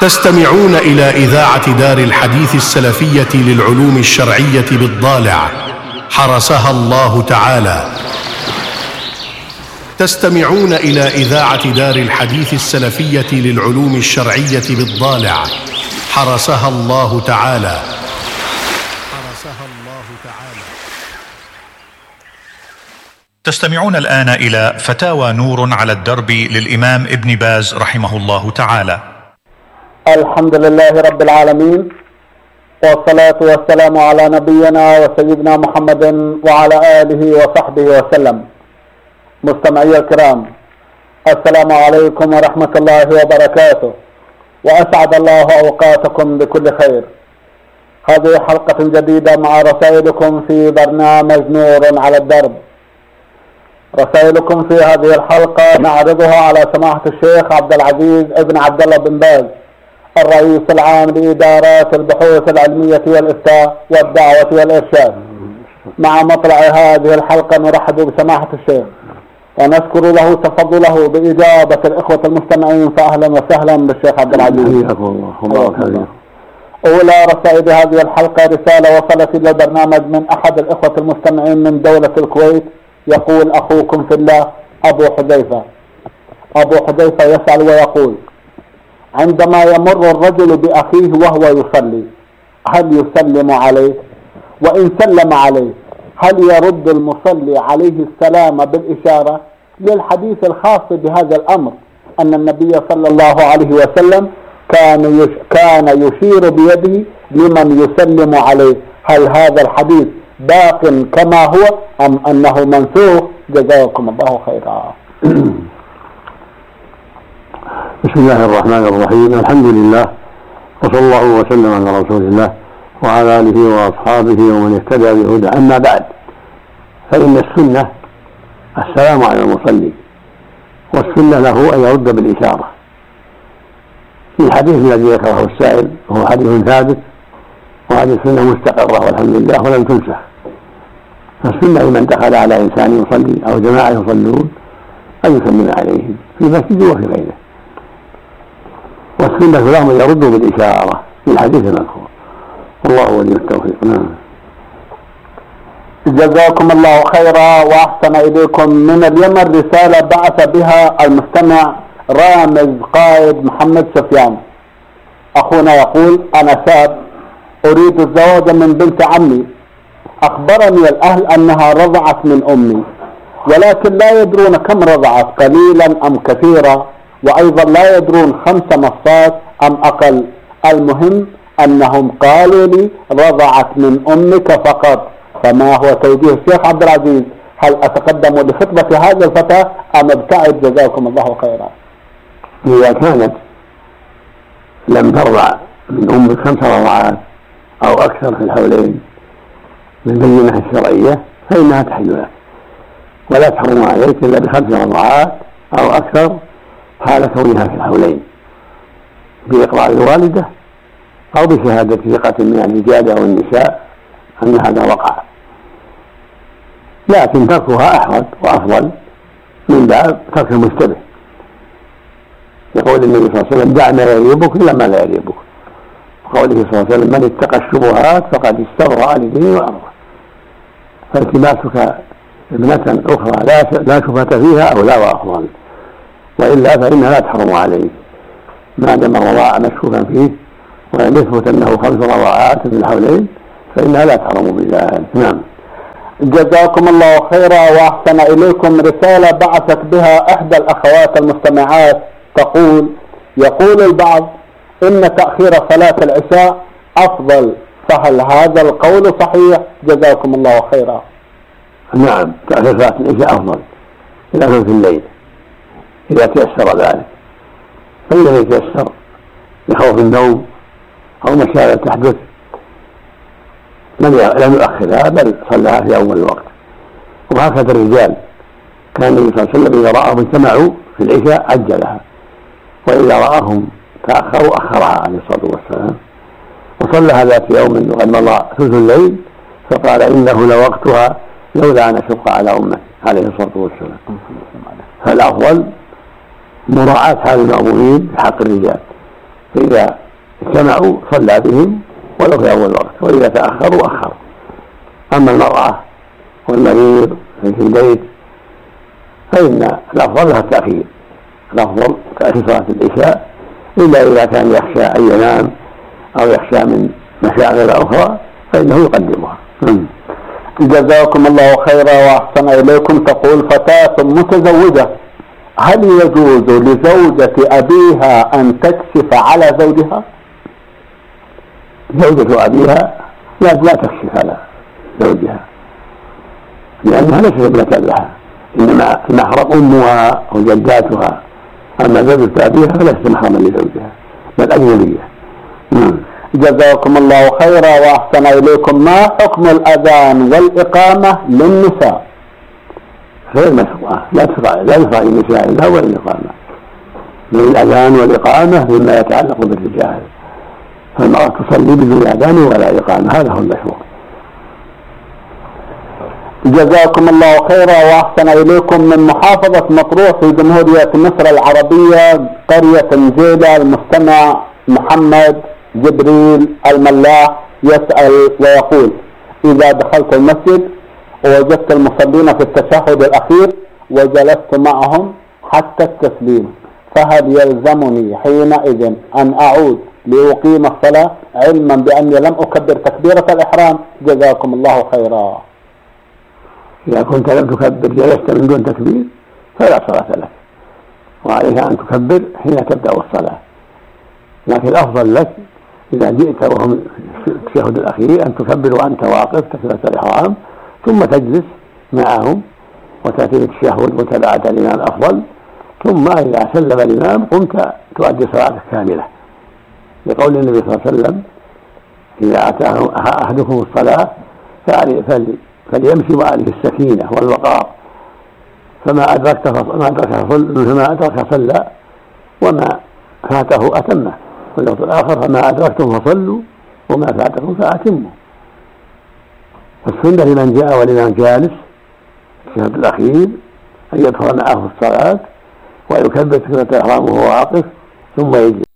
تستمعون إلى إذاعة دار الحديث السلفية للعلوم الشرعية بالضالع حرسها الله تعالى. تستمعون إلى إذاعة دار الحديث السلفية للعلوم الشرعية بالضالع حرسها الله تعالى. تستمعون الآن إلى فتاوى نور على الدرب للإمام ابن باز رحمه الله تعالى. الحمد لله رب العالمين، والصلاة والسلام على نبينا وسيدنا محمد وعلى آله وصحبه وسلم. مستمعي الكرام، السلام عليكم ورحمة الله وبركاته، وأسعد الله أوقاتكم بكل خير. هذه حلقة جديدة مع رسائلكم في برنامج نور على الدرب. رسائلكم في هذه الحلقة نعرضها على سماحة الشيخ عبد العزيز ابن عبد الله بن باز، الرئيس العام لإدارات البحوث العلمية والإفتاء والدعوة والإرشاد. مع مطلع هذه الحلقة نرحب بسماحة الشيخ ونشكر له تفضله بإجابة الإخوة المستمعين، فأهلا وسهلا بالشيخ عبد العزيز. أولى رسائل هذه الحلقة رسالة وصلت إلى البرنامج من أحد الإخوة المستمعين من دولة الكويت، يقول: أخوكم في الله أبو حذيفة. أبو حذيفة يسأل ويقول: عندما يمر الرجل بأخيه وهو يصلي هل يسلم عليه؟ وإن سلم عليه هل يرد المصلي عليه السلام بالإشارة؟ للحديث الخاص بهذا الأمر أن النبي صلى الله عليه وسلم كان يشير بيده لمن يسلم عليه. هل هذا الحديث باق كما هو أم أنه منسوخ؟ جزاكم الله خيرا. بسم الله الرحمن الرحيم. الحمد لله، وصلى الله وسلم على رسول الله وعلى آله وأصحابه ومن اهتدى بهدى. أما بعد، فإن السنة السلام على المصلي، والسنة له أن يرد بالإشارة. في الحديث الذي ذكره السائل وهو حديث ثابت، وهذه السنة مستقرة والحمد لله ولم تنسخ. فالسنة لمن دخل على إنسان يصلي أو جماعة يصلون أن يسلم عليهم في المسجد وفي غيره، والسنة لهم أن يردوا بالإشارة في الحديث المذكور، والله ولي التوفيق. جزاكم الله خيرا وأحسن إليكم. من اليمن رسالة بعث بها المستمع رامز قائد محمد سفيان. أخونا يقول: أنا شاب أريد الزواج من بنت عمي، أخبرني الأهل أنها رضعت من أمي، ولكن لا يدرون كم رضعت، قليلا أم كثيرا، وأيضا لا يدرون 5 مصات أم أقل. المهم أنهم قالوا لي رضعت من أمك فقط. فما هو توجيه الشيخ عبد العزيز؟ هل أتقدم لخطبة هذا الفتى أم ابتعد؟ جزاكم الله خيرا. إذا كانت لم ترضع من أمك 5 رضعات أو أكثر في الحولين بالبينة الشرعية فإنها تحل لك، ولا تحرم عليك إلا ب5 رضعات أو أكثر حال كونها في الحولين، بإقرار الوالدة أو بشهادة ثقة من الرجال أو النساء أن هذا وقع. لكن تركها أحوط وأفضل من باب ترك المشتبه. يقول النبي صلى الله عليه وسلم: دع ما يريبك إلى ما لا يريبك. وقوله صلى الله عليه وسلم: من اتقى الشبهات فقد استبرأ لدينه وعرضه. فالتماسك ابنة أخرى لا شبهة فيها أو لا وأفضل، وإلا فإنها لا تحرم عليه ما دام الرضاعة مشكوكا فيه، وأن يثبت أنه 5 رضاعات من الحولين فإنها لا تحرم بذلك. نعم. جزاكم الله خيرا وأحسن إليكم. رسالة بعثت بها إحدى الأخوات المستمعات تقول: يقول البعض إن تأخير صلاة العشاء أفضل، فهل هذا القول صحيح؟ جزاكم الله خيرا. نعم، تأخير صلاة العشاء أفضل إلى ثلث الليل إذا تيسر ذلك، فإذا يتيسر لخوف النوم أو مشاغل تحدث لم يؤخرها بل صلىها في أول الوقت. وهكذا الرجال كان النبي صلى الله عليه وسلم إذا رآهم اجتمعوا في العشاء عجلها، وإذا رآهم تأخروا أخرها عليه الصلاة والسلام. وصلىها ذات يوم وقد مضى ثلث الليل فقال: إنه لوقتها لولا أن أشق على أمتي عليه الصلاة والسلام. فالأفضل مراعاة حال المأمومين بحق الرجال، فإذا اجتمعوا صلى بهم ولو في أول وقت، وإذا تأخروا أخر. أما المرأة والمريض في البيت فإن الأفضل لها التأخير، الأفضل تأخير صلاة العشاء، إلا إذا كان يخشى أن ينام أو يخشى من مشاغل أخرى فإنه يقدمها. جزاكم الله خيرا وأحسن إليكم. تقول فتاة متزوجة: هل يجوز لزوجة أبيها أن تكشف على زوجها؟ زوجة أبيها لا تكشف على زوجها، لأنها ليست ابنة لها، إنما المحرم أمها أو جداتها. أما زوجة أبيها فليست محرما لزوجها بل أجنبية. جزاكم الله خيرا وأحسن إليكم. ما حكم الأذان والإقامة للنساء؟ غير مشروعة، لا يشرع للنساء إلا هو الإقامة، من الأذان والإقامة مما يتعلق بالرجال، فالمرأة تصلي بدون أذان ولا إقامة، هذا هو المشروع. جزاكم الله خيرا وأحسن إليكم. من محافظة مطروح في جمهورية مصر العربية قرية نجيلة، المستمع محمد جبريل الملاح يسأل ويقول: إذا دخلت المسجد ووجدت المصلين في التشهد الأخير وجلست معهم حتى التسليم، فهل يلزمني حينئذ أن أعود لأقيم الصلاة علما بأني لم أكبر تكبيرة الإحرام؟ جزاكم الله خيرا. إذا كنت لم تكبر جلست من دون تكبير فلا صلاة لك، وعليك أن تكبر حين تبدأ الصلاة، لكن الأفضل لك إذا جئت وهم في التشهد الأخير أن تكبر وأنت واقف تكبيرة الإحرام، ثم تجلس معهم وتأتي التشهد متابعة الإمام أفضل، ثم إذا سلم الإمام قمت تؤدي صلاتك كاملة، لقول النبي صلى الله عليه وسلم: إذا أتاه أحدكم الصلاة فليمشي وعليه السكينة والوقار، فما أدرك صلى وما فاته أتمه. واللفظ الآخر: فما أدركتم فصلوا وما فاتكم فأتموا. فالسنة لمن جاء والإمام جالس في التشهد الأخير أن يدخل معه الصلاة ويكبر تكبيرة الإحرام وهو واقف ثم يجلس.